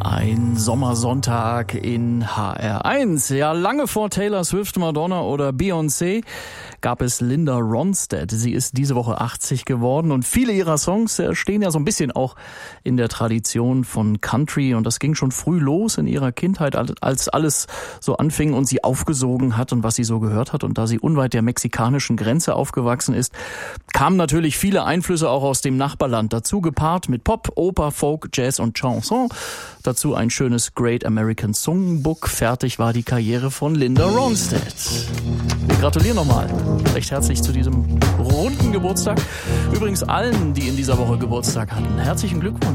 Ein Sommersonntag in HR1. Ja, lange vor Taylor Swift, Madonna oder Beyoncé gab es Linda Ronstadt. Sie ist diese Woche 80 geworden und viele ihrer Songs stehen ja so ein bisschen auch in der Tradition von Country. Und das ging schon früh los in ihrer Kindheit, als alles so anfing und sie aufgesogen hat und was sie so gehört hat. Und da sie unweit der mexikanischen Grenze aufgewachsen ist, kamen natürlich viele Einflüsse auch aus dem Nachbarland dazu, gepaart mit Pop, Oper, Folk, Jazz und Chanson. Dazu ein schönes Great American Songbook. Fertig war die Karriere von Linda Ronstadt. Wir gratulieren nochmal recht herzlich zu diesem runden Geburtstag. Übrigens allen, die in dieser Woche Geburtstag hatten, herzlichen Glückwunsch.